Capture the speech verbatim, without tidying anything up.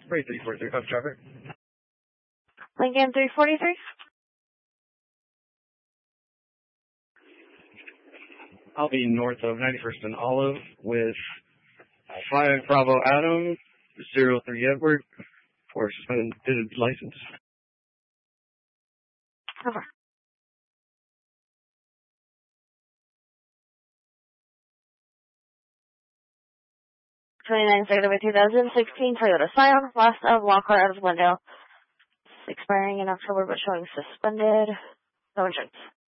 three three four three, up traffic. Lincoln three forty-three. I'll be north of ninety-first and Olive with uh, five Bravo Adam, zero three Edward, for suspended license. Over. twenty-nine second of two thousand sixteen Toyota Scion, last of Walker out of window. Expiring in October but showing suspended. No insurance.